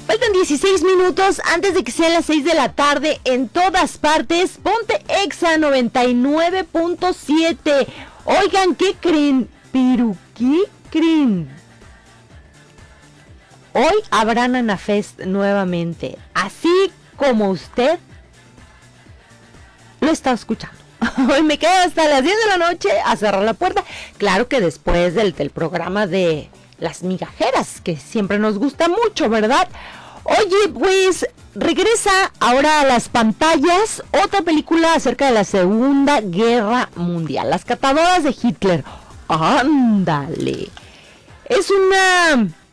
Faltan 16 minutos antes de que sean las 6 de la tarde en todas partes. Ponte Exa 99.7. Oigan, ¿qué creen? ¿Pero qué creen? Hoy habrá Nana Fest nuevamente, así como usted lo está escuchando. Hoy me quedo hasta las 10 de la noche a cerrar la puerta. Claro que después del programa de Las Migajeras, que siempre nos gusta mucho, ¿verdad? Oye, pues regresa ahora a las pantallas otra película acerca de la Segunda Guerra Mundial, Las Catadoras de Hitler. ¡Ándale! Es una